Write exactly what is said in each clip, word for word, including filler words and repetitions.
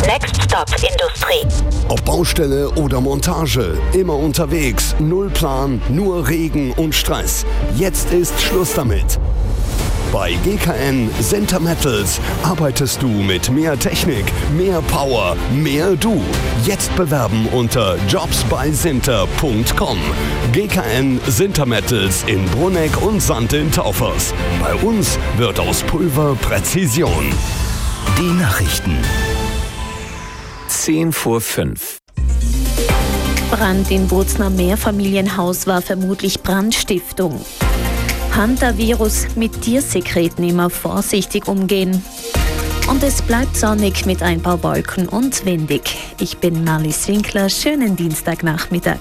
Next Stop Industrie. Ob Baustelle oder Montage, immer unterwegs, null Plan, nur Regen und Stress. Jetzt ist Schluss damit. Bei G K N Sinter Metals arbeitest du mit mehr Technik, mehr Power, mehr du. Jetzt bewerben unter jobs bei sinter punkt com. G K N Sinter Metals in Brunegg und Sand in Taufers. Bei uns wird aus Pulver Präzision. Die Nachrichten. Zehn vor fünf. Brand in Bozner Mehrfamilienhaus war vermutlich Brandstiftung. Hantavirus, mit Tiersekreten immer vorsichtig umgehen. Und es bleibt sonnig mit ein paar Wolken und windig. Ich bin Marlies Winkler, schönen Dienstagnachmittag.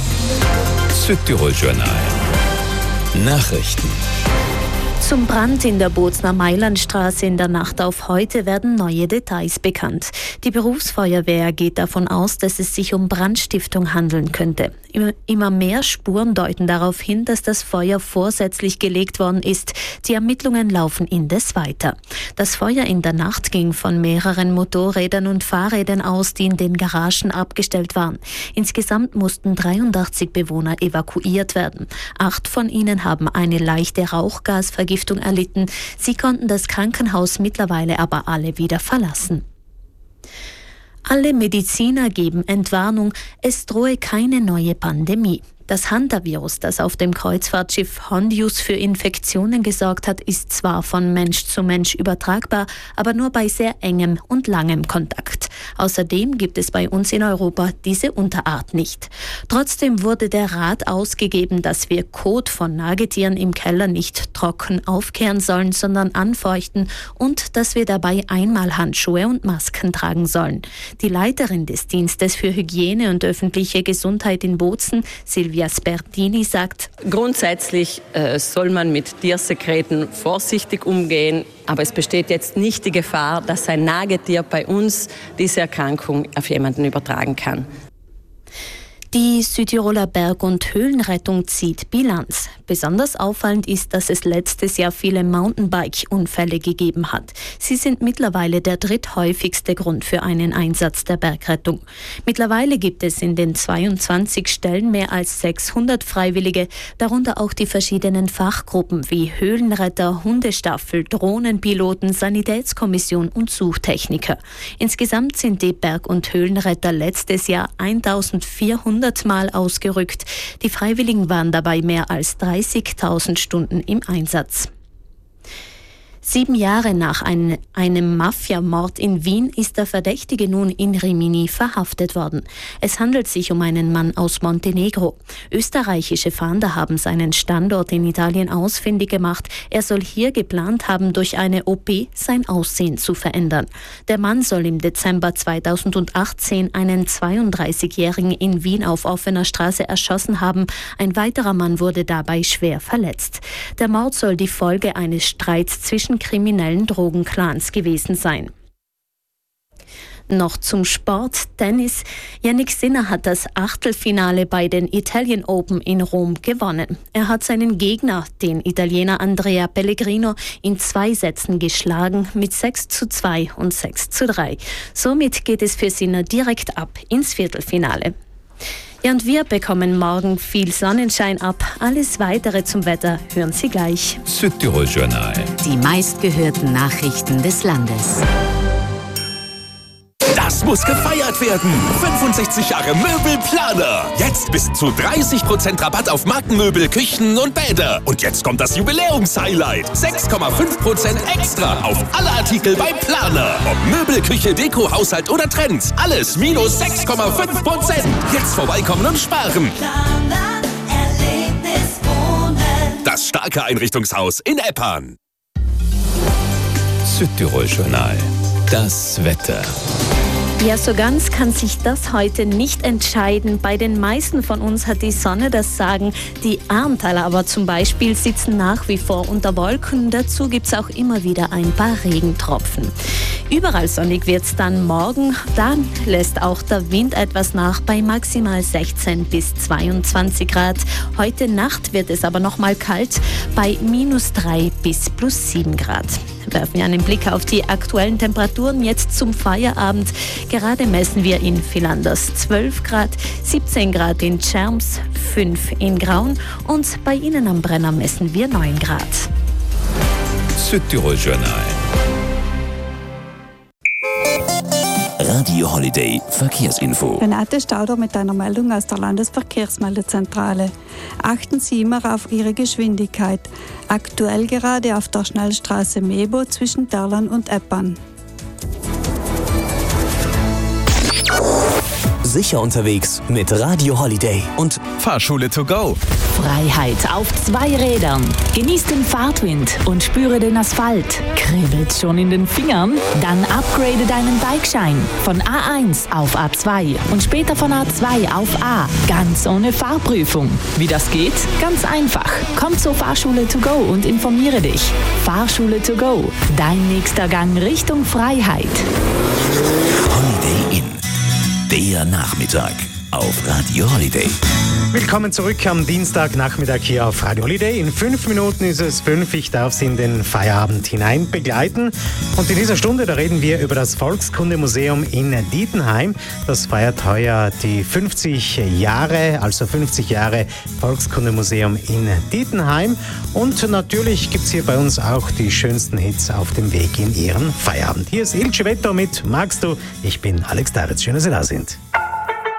Südtirol Journal. Nachrichten. Zum Brand in der Bozner Mailandstraße in der Nacht auf heute werden neue Details bekannt. Die Berufsfeuerwehr geht davon aus, dass es sich um Brandstiftung handeln könnte. Immer mehr Spuren deuten darauf hin, dass das Feuer vorsätzlich gelegt worden ist. Die Ermittlungen laufen indes weiter. Das Feuer in der Nacht ging von mehreren Motorrädern und Fahrrädern aus, die in den Garagen abgestellt waren. Insgesamt mussten dreiundachtzig Bewohner evakuiert werden. Acht von ihnen haben eine leichte Rauchgasvergiftung erlitten. Sie konnten das Krankenhaus mittlerweile aber alle wieder verlassen. Alle Mediziner geben Entwarnung, es drohe keine neue Pandemie. Das Hantavirus, das auf dem Kreuzfahrtschiff Hondius für Infektionen gesorgt hat, ist zwar von Mensch zu Mensch übertragbar, aber nur bei sehr engem und langem Kontakt. Außerdem gibt es bei uns in Europa diese Unterart nicht. Trotzdem wurde der Rat ausgegeben, dass wir Kot von Nagetieren im Keller nicht trocken aufkehren sollen, sondern anfeuchten und dass wir dabei einmal Handschuhe und Masken tragen sollen. Die Leiterin des Dienstes für Hygiene und öffentliche Gesundheit in Bozen, Silvia Spertini, sagt: Grundsätzlich äh, soll man mit Tiersekreten vorsichtig umgehen, aber es besteht jetzt nicht die Gefahr, dass ein Nagetier bei uns diese Erkrankung auf jemanden übertragen kann. Die Südtiroler Berg- und Höhlenrettung zieht Bilanz. Besonders auffallend ist, dass es letztes Jahr viele Mountainbike-Unfälle gegeben hat. Sie sind mittlerweile der dritthäufigste Grund für einen Einsatz der Bergrettung. Mittlerweile gibt es in den zweiundzwanzig Stellen mehr als sechshundert Freiwillige, darunter auch die verschiedenen Fachgruppen wie Höhlenretter, Hundestaffel, Drohnenpiloten, Sanitätskommission und Suchtechniker. Insgesamt sind die Berg- und Höhlenretter letztes Jahr eintausendvierhundert Mal ausgerückt. Die Freiwilligen waren dabei mehr als dreißigtausend Stunden im Einsatz. Sieben Jahre nach ein, einem Mafiamord in Wien ist der Verdächtige nun in Rimini verhaftet worden. Es handelt sich um einen Mann aus Montenegro. Österreichische Fahnder haben seinen Standort in Italien ausfindig gemacht. Er soll hier geplant haben, durch eine O P sein Aussehen zu verändern. Der Mann soll im Dezember zweitausendachtzehn einen zweiunddreißigjährigen in Wien auf offener Straße erschossen haben. Ein weiterer Mann wurde dabei schwer verletzt. Der Mord soll die Folge eines Streits zwischen kriminellen Drogenclans gewesen sein. Noch zum Sport, Tennis. Jannik Sinner hat das Achtelfinale bei den Italian Open in Rom gewonnen. Er hat seinen Gegner, den Italiener Andrea Pellegrino, in zwei Sätzen geschlagen mit sechs zu zwei und sechs zu drei. Somit geht es für Sinner direkt ab ins Viertelfinale. Ja, und wir bekommen morgen viel Sonnenschein ab. Alles Weitere zum Wetter hören Sie gleich. Südtirol Journal. Die meistgehörten Nachrichten des Landes. Das muss gefeiert werden. fünfundsechzig Jahre Möbelplaner. Jetzt bis zu dreißig Prozent Rabatt auf Markenmöbel, Küchen und Bäder. Und jetzt kommt das Jubiläumshighlight. sechs Komma fünf Prozent extra auf alle Artikel bei Planer. Ob Möbel, Küche, Deko, Haushalt oder Trends. Alles minus sechs Komma fünf Prozent. Jetzt vorbeikommen und sparen. Planer Erlebnis Wohnen. Das starke Einrichtungshaus in Eppan. Südtirol Journal. Das Wetter. Ja, so ganz kann sich das heute nicht entscheiden. Bei den meisten von uns hat die Sonne das Sagen. Die Ahrntaler aber zum Beispiel sitzen nach wie vor unter Wolken. Dazu gibt es auch immer wieder ein paar Regentropfen. Überall sonnig wird es dann morgen. Dann lässt auch der Wind etwas nach bei maximal sechzehn bis zweiundzwanzig Grad. Heute Nacht wird es aber noch mal kalt bei minus drei bis plus sieben Grad. Werfen wir einen Blick auf die aktuellen Temperaturen jetzt zum Feierabend. Gerade messen wir in Villanders zwölf Grad, siebzehn Grad in Tschärms, fünf in Graun und bei Ihnen am Brenner messen wir neun Grad. Südtirol Journal. Radio Holiday Verkehrsinfo. Renate Stauder mit einer Meldung aus der Landesverkehrsmeldezentrale. Achten Sie immer auf Ihre Geschwindigkeit. Aktuell gerade auf der Schnellstraße Mebo zwischen Derlan und Eppern. Sicher unterwegs mit Radio Holiday und Fahrschule to go. Freiheit auf zwei Rädern. Genieß den Fahrtwind und spüre den Asphalt. Kribbelt schon in den Fingern? Dann upgrade deinen Bikeschein von A eins auf A zwei und später von A zwei auf A. Ganz ohne Fahrprüfung. Wie das geht? Ganz einfach. Komm zur Fahrschule to go und informiere dich. Fahrschule to go. Dein nächster Gang Richtung Freiheit. Holiday Inn. Der Nachmittag auf Radio Holiday. Willkommen zurück am Dienstagnachmittag hier auf Radio Holiday. In fünf Minuten ist es fünf. Ich darf Sie in den Feierabend hinein begleiten. Und in dieser Stunde, da reden wir über das Volkskundemuseum in Dietenheim. Das feiert heuer die fünfzig Jahre, also fünfzig Jahre Volkskundemuseum in Dietenheim. Und natürlich gibt es hier bei uns auch die schönsten Hits auf dem Weg in Ihren Feierabend. Hier ist Il Civetto mit Magst du? Ich bin Alex Daritz. Schön, dass Sie da sind.